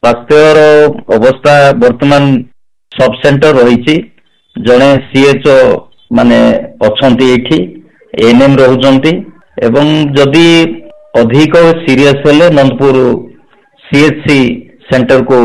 ସ୍ୱାସ୍ଥ୍ୟର ଅବସ୍ଥା ବର୍ତ୍ତମାନ ସବ୍ ସେଣ୍ଟର ରହିଛି। ଜଣେ CHO ମାନେ ଅଛନ୍ତି ଏଠି, ANM ରହୁଛନ୍ତି ଏବଂ ଯଦି ଅଧିକ ସିରିୟସ୍ ହେଲେ ନନ୍ଦପୁର CHC ସେଣ୍ଟର କୁ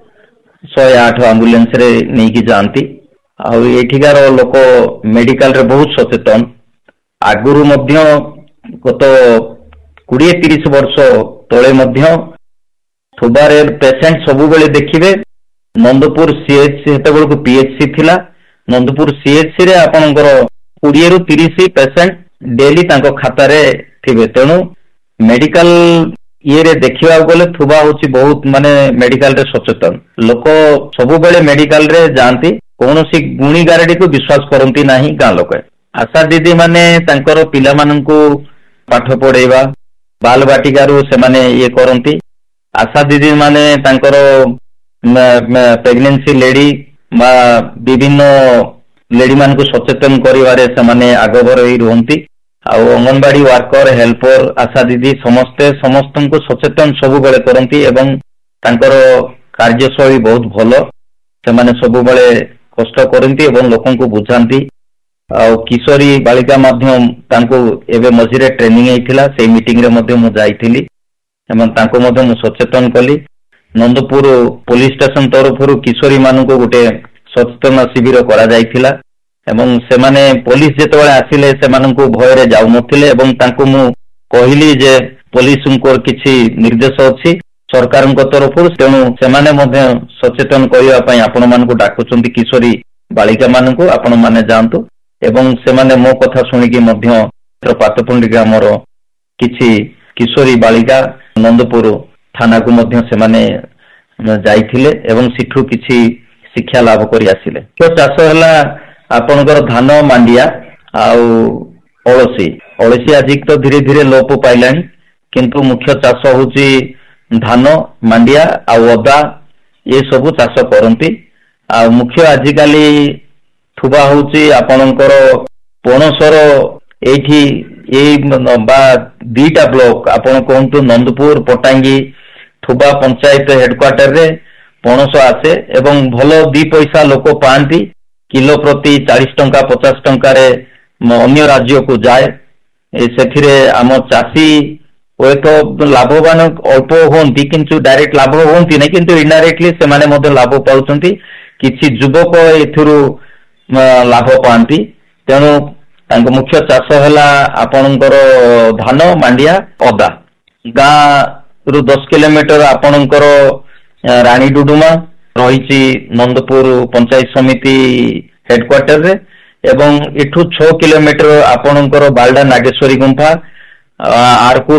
108 ଆମ୍ବୁଲାନ୍ସ ରେ ନେଇକି ଯାଆନ୍ତି। ଆଉ ଏଠିକାର ଲୋକ ମେଡିକାଲ ରେ ବହୁତ ସଚେତନ। ଆଗରୁ ମଧ୍ୟ ଗତ 20-30 ବର୍ଷ ତଳେ ମଧ୍ୟ ଥୁବାରେ ପେସେଣ୍ଟ ସବୁବେଳେ ଦେଖିବେ ନନ୍ଦପୁର CHC ସେତେବେଳକୁ PHC ଥିଲା। ନନ୍ଦପୁର CHC ରେ ଆପଣଙ୍କର 20 ରୁ 30 ପେସେଣ୍ଟ ଡେଲି ତାଙ୍କ ଖାତାରେ ଥିବେ। ତେଣୁ ମେଡିକାଲ ଇଏରେ ଦେଖିବାକୁ ଗଲେ ଥୁବା ହଉଛି ବହୁତ ମାନେ ମେଡିକାଲ ରେ ସଚେତନ ଲୋକ ସବୁବେଳେ ମେଡିକାଲ ରେ ଯାଆନ୍ତି। କୌଣସି ଗୁଣି ଗାରେଡିକୁ ବିଶ୍ୱାସ କରନ୍ତି ନାହିଁ ଗାଁ ଲୋକ। ଆଶା ଦିଦି ମାନେ ତାଙ୍କର ପିଲାମାନଙ୍କୁ ପାଠ ପଢେଇବା ବାଲ ବାଟିକାରୁ ସେମାନେ ଇଏ କରନ୍ତି। ଆଶା ଦିଦି ମାନେ ତାଙ୍କର ପ୍ରେଗନେନ୍ସି ଲେଡି ବା ବିଭିନ୍ନ ଲେଡି ମାନଙ୍କୁ ସଚେତନ କରିବାରେ ସେମାନେ ଆଗଭର ହୋଇ ରୁହନ୍ତି। ଆଉ ଅଙ୍ଗନବାଡି ୱାର୍କର ହେଲ୍ପର ଆଶା ଦିଦି ସମସ୍ତଙ୍କୁ ସଚେତନ ସବୁବେଳେ କରନ୍ତି ଏବଂ ତାଙ୍କର କାର୍ଯ୍ୟଶୈଳୀ ବହୁତ ଭଲ। ସେମାନେ ସବୁବେଳେ କଷ୍ଟ କରନ୍ତି ଏବଂ ଲୋକଙ୍କୁ ବୁଝାନ୍ତି। ଆଉ କିଶୋରୀ ବାଳିକା ମଧ୍ୟ ତାଙ୍କୁ ଏବେ ମଝିରେ ଟ୍ରେନିଂ ହେଇଥିଲା, ସେଇ ମିଟିଂ ରେ ମଧ୍ୟ ମୁଁ ଯାଇଥିଲି ଏବଂ ତାଙ୍କୁ ମଧ୍ୟ ମୁଁ ସଚେତନ କଲି। ନନ୍ଦପୁର ପୋଲିସ ଷ୍ଟେସନ ତରଫରୁ କିଶୋରୀ ମାନଙ୍କୁ ଗୋଟେ ସଚେତନ ଶିବିର କରାଯାଇଥିଲା ଏବଂ ସେମାନେ ପୋଲିସ ଯେତେବେଳେ ଆସିଲେ ସେମାନଙ୍କୁ ଭୟରେ ଯାଉନଥିଲେ ଏବଂ ତାଙ୍କୁ ମୁଁ କହିଲି ଯେ ପୋଲିସଙ୍କର କିଛି ନିର୍ଦ୍ଦେଶ ଅଛି ସରକାରଙ୍କ ତରଫରୁ, ତେଣୁ ସେମାନେ ମଧ୍ୟ ସଚେତନ କରିବା ପାଇଁ ଆପଣ ମାନଙ୍କୁ ଡାକୁଛନ୍ତି କିଶୋରୀ ବାଳିକା ମାନଙ୍କୁ, ଆପଣ ମାନେ ଯାଆନ୍ତୁ। ଏବଂ ସେମାନେ ମୋ କଥା ଶୁଣିକି ମଧ୍ୟ ପାତପୁଣ୍ଡି ଗ୍ରାମର କିଛି କିଶୋରୀ ବାଳିକା ନନ୍ଦପୁର ଥାନାକୁ ମଧ୍ୟ ସେମାନେ ଯାଇଥିଲେ ଏବଂ ସେଠୁ କିଛି ଶିକ୍ଷା ଲାଭ କରି ଆସିଲେ। ଚାଷ ହେଲା ଆପଣଙ୍କର ଧାନ, ମାଣ୍ଡିଆ ଆଉ ଅଳସୀ। ଅଳସୀ ଆଜି ତ ଧୀରେ ଧୀରେ ଲୋପ ପାଇଲାଣି, କିନ୍ତୁ ମୁଖ୍ୟ ଚାଷ ହଉଛି ଧାନ, ମାଣ୍ଡିଆ ଆଉ ଅଦା, ଏ ସବୁ ଚାଷ କରନ୍ତି। ଆଉ ମୁଖ୍ୟ ଆଜିକାଲି ଥୁବା ହଉଛି ଆପଣଙ୍କର ପଣସର ଏଇଠି ଏଇ ବା 2ଟା ବ୍ଲକ ଆପଣ କୁହନ୍ତୁ ନନ୍ଦପୁର, ପଟାଙ୍ଗୀ, ଥୁବା ପଞ୍ଚାୟତ ହେଡକ୍ୱାର୍ଟର ରେ ପଣସ ଆସେ ଏବଂ ଭଲ 2 ପଇସା ଲୋକ ପାଆନ୍ତି। କିଲୋ ପ୍ରତି 40 ଟଙ୍କା 50 ଟଙ୍କାରେ ଅନ୍ୟ ରାଜ୍ୟକୁ ଯାଏ। ସେଥିରେ ଆମ ଚାଷୀ ହୁଏତ ଲାଭବାନ ଅଳ୍ପ ହୁଅନ୍ତି କିନ୍ତୁ ଡାଇରେକ୍ଟ ଲାଭ ହୁଅନ୍ତି ନାହିଁ, କିନ୍ତୁ ଇନଡାଇରେକ୍ଟଲି ସେମାନେ ମଧ୍ୟ ଲାଭ ପାଉଛନ୍ତି। କିଛି ଯୁବକ ଏଥିରୁ ଲାଭ ପାଆନ୍ତି। ତେଣୁ ତାଙ୍କ ମୁଖ୍ୟ ଚାଷ ହେଲା ଆପଣଙ୍କର ଧାନ, ମାଣ୍ଡିଆ, ଅଦା। ଗାଁ ରୁ 10 କିଲୋମିଟର ଆପଣଙ୍କର ରାଣୀ ଡୁଡୁମା ରହିଛି ନନ୍ଦପୁର ପଞ୍ଚାୟତ ସମିତି ହେଡକ୍ୱାର୍ଟର ରେ ଏବଂ ଏଠୁ 6 କିଲୋମିଟର ଆପଣଙ୍କର ବାଲଡା ନାଗେଶ୍ୱରୀ ଗୁମ୍ଫା, ଆରପୁର